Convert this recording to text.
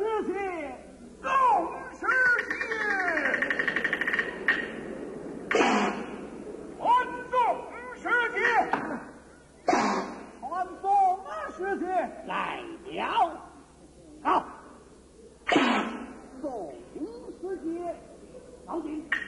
师姐， 宋师姐，传宋师姐， 传宋师姐来了。好， 宋师姐， 老弟。